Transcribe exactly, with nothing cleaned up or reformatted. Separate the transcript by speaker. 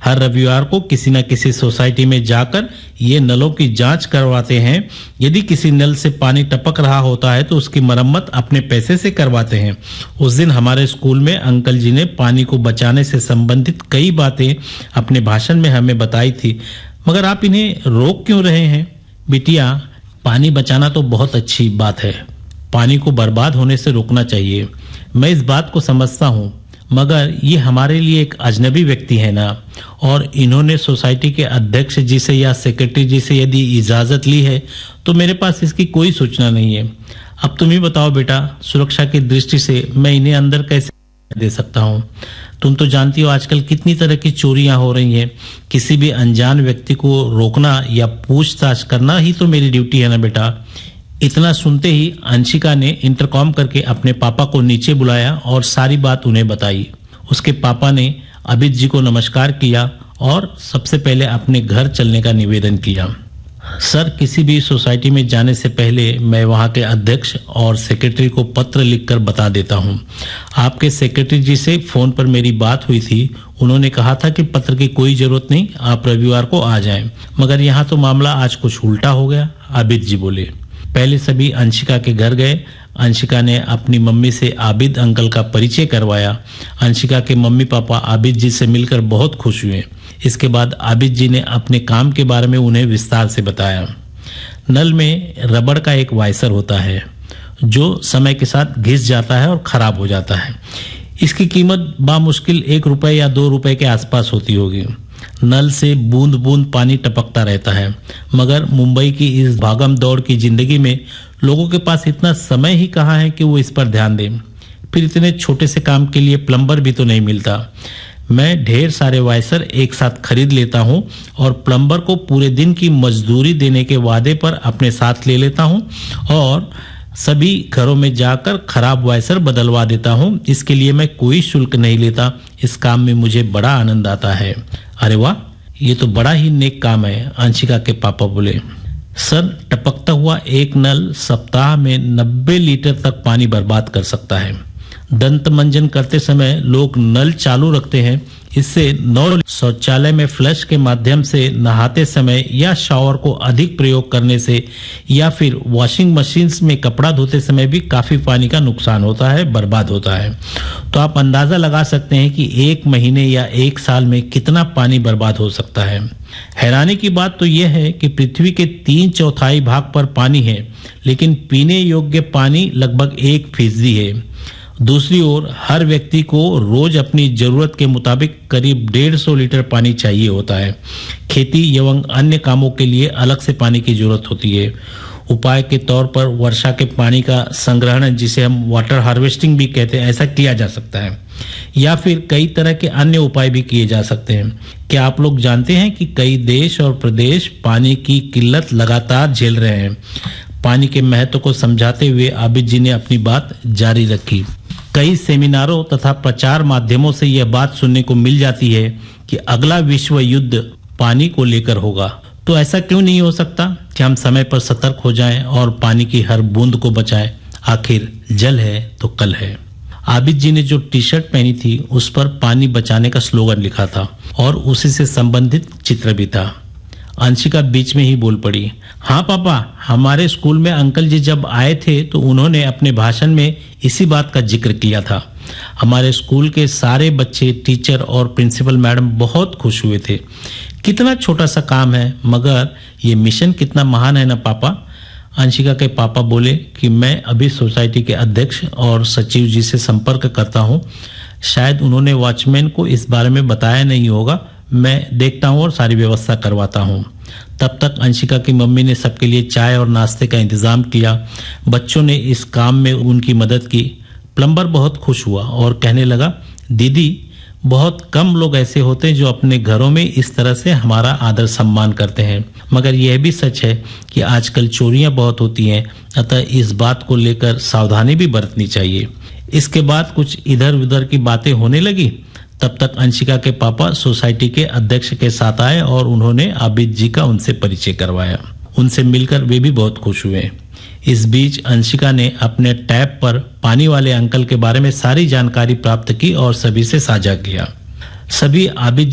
Speaker 1: हर रविवार को किसी न किसी सोसाइटी में जाकर ये नलों की जांच करवाते हैं। यदि किसी नल से पानी टपक रहा होता है तो उसकी मरम्मत अपने पैसे से करवाते हैं। उस दिन हमारे स्कूल में अंकल जी ने पानी को बचाने से संबंधित कई बातें अपने भाषण में हमें बताई थी, मगर आप इन्हें रोक क्यों रहे हैं? बिटिया, पानी बचाना तो बहुत अच्छी बात है, पानी को बर्बाद होने से रोकना चाहिए। मैं इस बात को समझता हूँ, मगर ये हमारे लिए एक अजनबी व्यक्ति है ना, और इन्होंने सोसाइटी के अध्यक्ष जी से या सेक्रेटरी जी से यदि इजाजत ली है तो मेरे पास इसकी कोई सूचना नहीं है। अब तुम ही बताओ बेटा, सुरक्षा की दृष्टि से मैं इन्हें अंदर कैसे दे सकता हूँ? तुम तो जानती हो आजकल कितनी तरह की चोरियां हो रही हैं। किसी भी अनजान व्यक्ति को रोकना या पूछताछ करना ही तो मेरी ड्यूटी है ना बेटा। इतना सुनते ही अंशिका ने इंटरकॉम करके अपने पापा को नीचे बुलाया और सारी बात उन्हें बताई। उसके पापा ने अभित जी को नमस्कार किया और सबसे पहले अपने घर चलने का निवेदन किया। सर, किसी भी सोसाइटी में जाने से पहले मैं वहां के अध्यक्ष और सेक्रेटरी को पत्र लिखकर बता देता हूं। आपके सेक्रेटरी जी से फोन पर मेरी बात हुई थी, उन्होंने कहा था कि पत्र की कोई जरूरत नहीं, आप रविवार को आ जाएं। मगर यहाँ तो मामला आज कुछ उल्टा हो गया। अभित जी बोले। पहले सभी अंशिका के घर गए। अंशिका ने अपनी मम्मी से आबिद अंकल का परिचय करवाया। अंशिका के मम्मी पापा आबिद जी से मिलकर बहुत खुश हुए। इसके बाद आबिद जी ने अपने काम के बारे में उन्हें विस्तार से बताया। नल में रबड़ का एक वाइसर होता है जो समय के साथ घिस जाता है और खराब हो जाता है। इसकी कीमत बामुश्किल एक रुपए या दो रुपए के आसपास होती होगी। नल से बूंद बूंद पानी टपकता रहता है, मगर मुंबई की इस भागम दौड़ की जिंदगी में लोगों के पास इतना समय ही कहाँ है कि वो इस पर ध्यान दें। फिर इतने छोटे से काम के लिए प्लम्बर भी तो नहीं मिलता। मैं ढेर सारे वाइसर एक साथ खरीद लेता हूँ और प्लम्बर को पूरे दिन की मजदूरी देने के वादे पर अपने साथ ले लेता हूँ और सभी घरों में जाकर खराब वाइसर बदलवा देता हूँ। इसके लिए मैं कोई शुल्क नहीं लेता। इस काम में मुझे बड़ा आनंद आता है। अरे वाह, ये तो बड़ा ही नेक काम है, अंशिका के पापा बोले। सर, टपकता हुआ एक नल सप्ताह में नब्बे लीटर तक पानी बर्बाद कर सकता है। दंत मंजन करते समय लोग नल चालू रखते हैं। इससे नौ शौचालय में फ्लश के माध्यम से नहाते समय या शावर को अधिक प्रयोग करने से या फिर वॉशिंग मशीन में कपड़ा धोते समय भी काफी पानी का नुकसान होता है, बर्बाद होता है। तो आप अंदाजा लगा सकते हैं कि एक महीने या एक साल में कितना पानी बर्बाद हो सकता है। हैरानी की बात तो यह है कि पृथ्वी के तीन चौथाई भाग पर पानी है, लेकिन पीने योग्य पानी लगभग एक फीसदी है। दूसरी ओर हर व्यक्ति को रोज अपनी जरूरत के मुताबिक करीब डेढ़ सौ लीटर पानी चाहिए होता है। खेती एवं अन्य कामों के लिए अलग से पानी की जरूरत होती है। उपाय के तौर पर वर्षा के पानी का संग्रहण, जिसे हम वाटर हार्वेस्टिंग भी कहते हैं, ऐसा किया जा सकता है, या फिर कई तरह के अन्य उपाय भी किए जा सकते हैं। क्या आप लोग जानते हैं कि कई देश और प्रदेश पानी की किल्लत लगातार झेल रहे हैं? पानी के महत्व को समझाते हुए आबिद जी ने अपनी बात जारी रखी। कई सेमिनारों तथा प्रचार माध्यमों से यह बात सुनने को मिल जाती है कि अगला विश्व युद्ध पानी को लेकर होगा। तो ऐसा क्यों नहीं हो सकता कि हम समय पर सतर्क हो जाएं और पानी की हर बूंद को बचाएं? आखिर जल है तो कल है। आबिद जी ने जो टी शर्ट पहनी थी उस पर पानी बचाने का स्लोगन लिखा था और उसी से संबंधित चित्र भी था। अंशिका बीच में ही बोल पड़ी। हाँ पापा, हमारे स्कूल में अंकल जी जब आए थे तो उन्होंने अपने भाषण में इसी बात का जिक्र किया था। हमारे स्कूल के सारे बच्चे, टीचर और प्रिंसिपल मैडम बहुत खुश हुए थे। कितना छोटा सा काम है, मगर ये मिशन कितना महान है ना पापा। अंशिका के पापा बोले कि मैं अभी सोसाइटी के अध्यक्ष और सचिव जी से संपर्क करता हूँ। शायद उन्होंने वॉचमैन को इस बारे में बताया नहीं होगा। मैं देखता हूँ और सारी व्यवस्था करवाता हूँ। तब तक अंशिका की मम्मी ने सबके लिए चाय और नाश्ते का इंतजाम किया। बच्चों ने इस काम में उनकी मदद की। प्लम्बर बहुत खुश हुआ और कहने लगा, दीदी, बहुत कम लोग ऐसे होते हैं जो अपने घरों में इस तरह से हमारा आदर सम्मान करते हैं। मगर यह भी सच है कि आजकल चोरियां बहुत होती हैं, अतः इस बात को लेकर सावधानी भी बरतनी चाहिए। इसके बाद कुछ इधर उधर की बातें होने लगी। तब तक अंशिका के पापा सोसाइटी के अध्यक्ष के साथ आए और उन्होंने आबिद जी का उनसे परिचय करवाया। उनसे मिलकर वे भी बहुत खुश हुए। इस बीच अंशिका ने अपने टैब पर पानी वाले अंकल के बारे में सारी जानकारी प्राप्त की और सभी से साझा किया। सभी आबिद